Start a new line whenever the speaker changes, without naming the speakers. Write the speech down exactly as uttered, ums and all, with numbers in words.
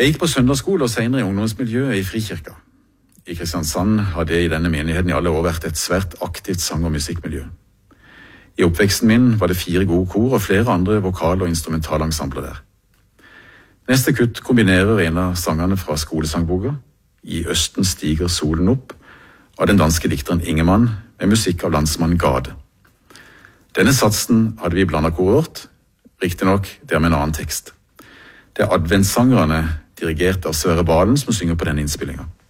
Jeg gikk på søndagsskole og senere i ungdomsmiljøet i Frikirka. I Kristiansand har det i denne menigheten i alle år vært et svært aktivt sang- og musikkmiljø. I oppveksten min var det fire gode kor og flere andre vokal- og instrumentalensembler der. Neste kutt kombinerer en av sangene fra skolesangboka, I Østen stiger solen opp, av den danske dikteren Ingemann, med musikk av landsmann Gade. Denne satsen hadde vi blandet koret vårt, riktig nok der med en annen tekst. Det er adventssangerne dirigert av Sverre Balen som synger på denne innspillingen.